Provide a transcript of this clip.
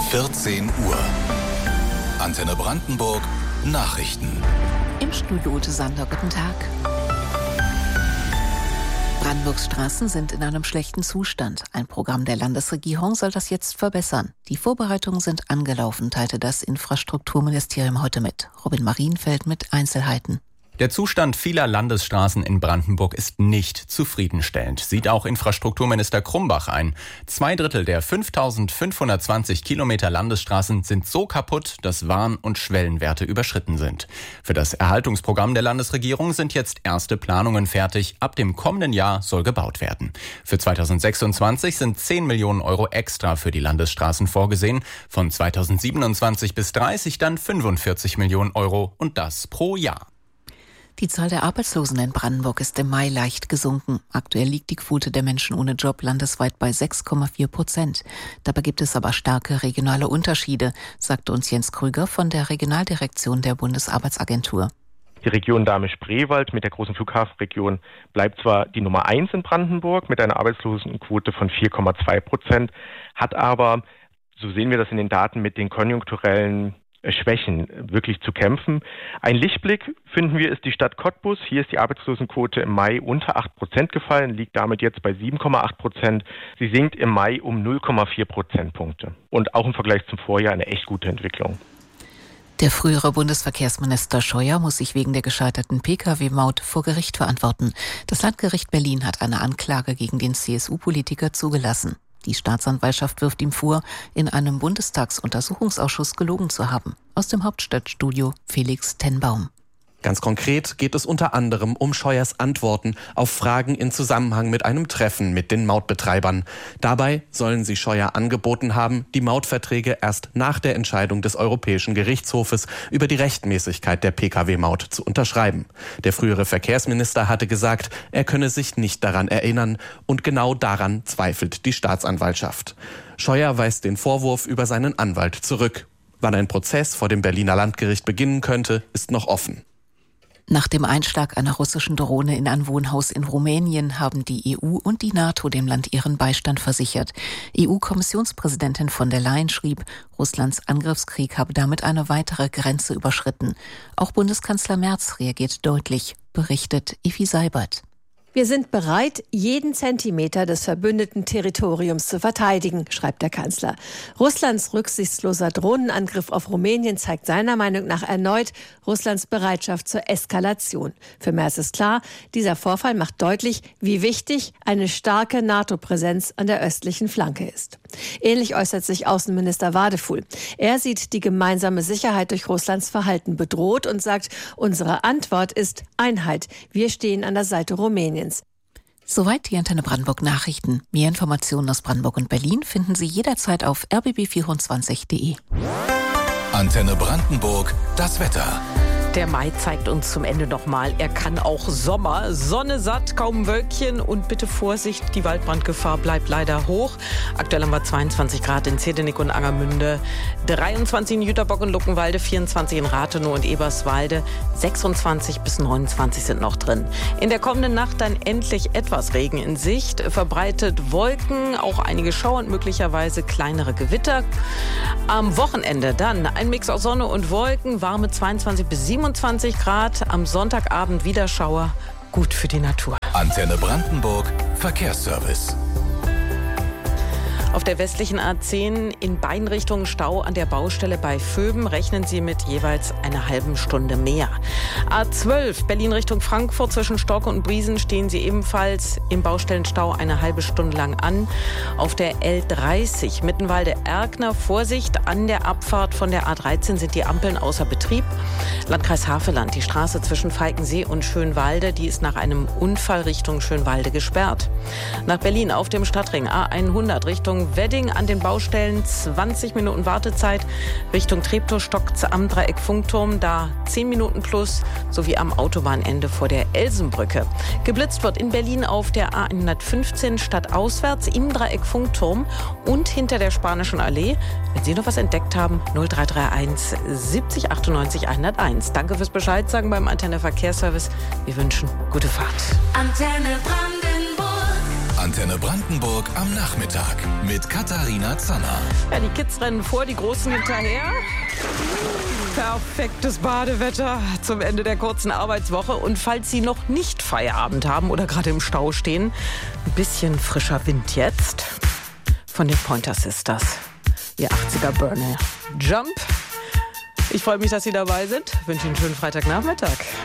14 Uhr. Antenne Brandenburg, Nachrichten. Im Studio Ute Sander, guten Tag. Brandenburgs Straßen sind in einem schlechten Zustand. Ein Programm der Landesregierung soll das jetzt verbessern. Die Vorbereitungen sind angelaufen, teilte das Infrastrukturministerium heute mit. Robin Marienfeld mit Einzelheiten. Der Zustand vieler Landesstraßen in Brandenburg ist nicht zufriedenstellend, sieht auch Infrastrukturminister Krumbach ein. 2/3 der 5.520 Kilometer Landesstraßen sind so kaputt, dass Warn- und Schwellenwerte überschritten sind. Für das Erhaltungsprogramm der Landesregierung sind jetzt erste Planungen fertig. Ab dem kommenden Jahr soll gebaut werden. Für 2026 sind 10 Millionen Euro extra für die Landesstraßen vorgesehen. Von 2027 bis 30 dann 45 Millionen Euro und das pro Jahr. Die Zahl der Arbeitslosen in Brandenburg ist im Mai leicht gesunken. Aktuell liegt die Quote der Menschen ohne Job landesweit bei 6,4%. Dabei gibt es aber starke regionale Unterschiede, sagte uns Jens Krüger von der Regionaldirektion der Bundesarbeitsagentur. Die Region Dahme-Spreewald mit der großen Flughafenregion bleibt zwar die Nummer 1 in Brandenburg mit einer Arbeitslosenquote von 4,2%, hat aber, so sehen wir das in den Daten, mit den konjunkturellen Schwächen wirklich zu kämpfen. Ein Lichtblick, finden wir, ist die Stadt Cottbus. Hier ist die Arbeitslosenquote im Mai unter 8% gefallen, liegt damit jetzt bei 7,8%. Sie sinkt im Mai um 0,4 Prozentpunkte. Und auch im Vergleich zum Vorjahr eine echt gute Entwicklung. Der frühere Bundesverkehrsminister Scheuer muss sich wegen der gescheiterten Pkw-Maut vor Gericht verantworten. Das Landgericht Berlin hat eine Anklage gegen den CSU-Politiker zugelassen. Die Staatsanwaltschaft wirft ihm vor, in einem Bundestagsuntersuchungsausschuss gelogen zu haben. Aus dem Hauptstadtstudio Felix Tenbaum. Ganz konkret geht es unter anderem um Scheuers Antworten auf Fragen in Zusammenhang mit einem Treffen mit den Mautbetreibern. Dabei sollen sie Scheuer angeboten haben, die Mautverträge erst nach der Entscheidung des Europäischen Gerichtshofes über die Rechtmäßigkeit der Pkw-Maut zu unterschreiben. Der frühere Verkehrsminister hatte gesagt, er könne sich nicht daran erinnern, und genau daran zweifelt die Staatsanwaltschaft. Scheuer weist den Vorwurf über seinen Anwalt zurück. Wann ein Prozess vor dem Berliner Landgericht beginnen könnte, ist noch offen. Nach dem Einschlag einer russischen Drohne in ein Wohnhaus in Rumänien haben die EU und die NATO dem Land ihren Beistand versichert. EU-Kommissionspräsidentin von der Leyen schrieb, Russlands Angriffskrieg habe damit eine weitere Grenze überschritten. Auch Bundeskanzler Merz reagiert deutlich, berichtet Effi Seibert. Wir sind bereit, jeden Zentimeter des verbündeten Territoriums zu verteidigen, schreibt der Kanzler. Russlands rücksichtsloser Drohnenangriff auf Rumänien zeigt seiner Meinung nach erneut Russlands Bereitschaft zur Eskalation. Für Merz ist klar, dieser Vorfall macht deutlich, wie wichtig eine starke NATO-Präsenz an der östlichen Flanke ist. Ähnlich äußert sich Außenminister Wadefuhl. Er sieht die gemeinsame Sicherheit durch Russlands Verhalten bedroht und sagt, unsere Antwort ist Einheit. Wir stehen an der Seite Rumäniens. Soweit die Antenne Brandenburg Nachrichten. Mehr Informationen aus Brandenburg und Berlin finden Sie jederzeit auf rbb24.de. Antenne Brandenburg, das Wetter. Der Mai zeigt uns zum Ende nochmal, er kann auch Sommer. Sonne satt, kaum Wölkchen und bitte Vorsicht, die Waldbrandgefahr bleibt leider hoch. Aktuell haben wir 22 Grad in Zehdenick und Angermünde, 23 in Jüterbock und Luckenwalde, 24 in Rathenow und Eberswalde, 26 bis 29 sind noch drin. In der kommenden Nacht dann endlich etwas Regen in Sicht, verbreitet Wolken, auch einige Schauer und möglicherweise kleinere Gewitter. Am Wochenende dann ein Mix aus Sonne und Wolken, warme 22 bis 27 Grad, am Sonntagabend wieder Schauer, gut für die Natur. Antenne Brandenburg, Verkehrsservice. Auf der westlichen A10 in beiden Richtungen Stau an der Baustelle bei Vöben. Rechnen Sie mit jeweils einer halben Stunde mehr. A12 Berlin Richtung Frankfurt zwischen Storke und Briesen stehen Sie ebenfalls im Baustellenstau eine halbe Stunde lang an. Auf der L30 Mittenwalde-Erkner Vorsicht, an der Abfahrt von der A13 sind die Ampeln außer Betrieb. Landkreis Havelland, die Straße zwischen Falkensee und Schönwalde, die ist nach einem Unfall Richtung Schönwalde gesperrt. Nach Berlin auf dem Stadtring A100 Richtung Wedding an den Baustellen 20 Minuten Wartezeit. Richtung Treptow-Stock am Dreieck Funkturm, da 10 Minuten plus, sowie am Autobahnende vor der Elsenbrücke. Geblitzt wird in Berlin auf der A115 stadtauswärts im Dreieck Funkturm und hinter der Spanischen Allee. Wenn Sie noch was entdeckt haben, 0331 70 98 101. Danke fürs Bescheid sagen beim Antenne Verkehrsservice. Wir wünschen gute Fahrt. Antenne Brandenburg. Antenne Brandenburg am Nachmittag mit Katharina Zanner. Ja, die Kids rennen vor, die Großen hinterher. Perfektes Badewetter zum Ende der kurzen Arbeitswoche. Und falls Sie noch nicht Feierabend haben oder gerade im Stau stehen, ein bisschen frischer Wind jetzt von den Pointer Sisters. Ihr 80er Burner Jump. Ich freue mich, dass Sie dabei sind. Wünsche Ihnen einen schönen Freitagnachmittag.